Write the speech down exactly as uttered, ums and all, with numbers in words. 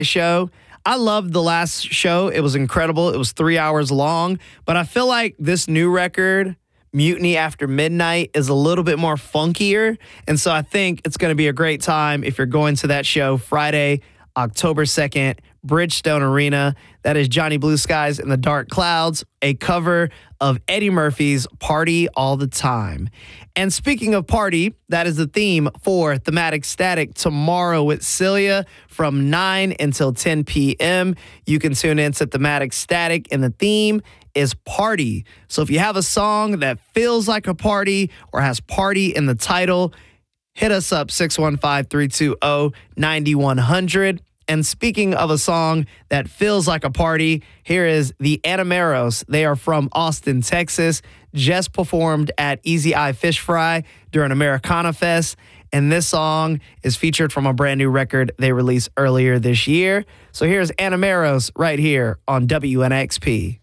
show. I loved the last show. It was incredible. It was three hours long. But I feel like this new record, Mutiny After Midnight, is a little bit more funkier. And so I think it's going to be a great time if you're going to that show Friday, October second, Bridgestone Arena. That is Johnny Blue Skies and the Dark Clouds, a cover of Eddie Murphy's Party All the Time. And speaking of party, that is the theme for Thematic Static tomorrow with Celia from nine until ten p.m. You can tune in to Thematic Static, and the theme is party. So if you have a song that feels like a party or has party in the title, hit us up, six one five, three two zero, nine one zero zero. And speaking of a song that feels like a party, here is the Anameros. They are from Austin, Texas, just performed at Easy Eye Fish Fry during Americana Fest. And this song is featured from a brand new record they released earlier this year. So here's Anameros right here on W N X P.